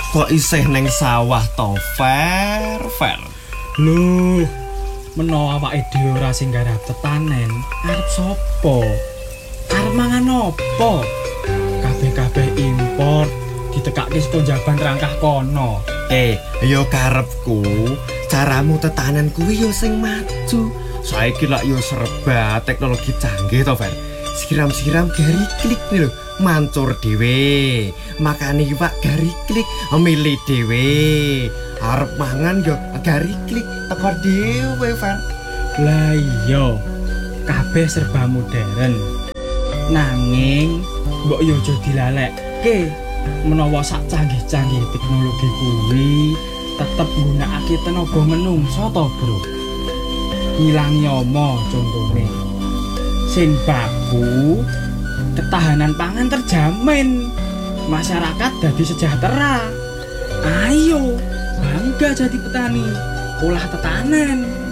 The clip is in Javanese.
kok isih neng sawah to Fer. Lho, menawa awake dhewe ora sing garap tetanen, arep sapa? Arep mangan apa? Kabeh-kabeh impor ditekake saka Jaban Rangkah kono. Yo karepku, caramu tetanen kuwi yo sing maju. Saiki lak yo serba teknologi canggih to, Fer. Siram-siram gari klik nih lho, mancur dhewe. Makane Pak gari klik milih dhewe. Arep mangan yo gari klik teko dhewe, Fer. Lah iya, kabeh serba modern. Nanging mbok yo aja dilalekke. Menawa sak canggih-canggih teknologi kuwi tetep nggunakake tenaga menungso to, Bro. Ngilangi omo contone. Sing baku, ketahanan pangan terjamin. Masyarakat dadi sejahtera. Ayo, bangga jadi petani, olah tetanen.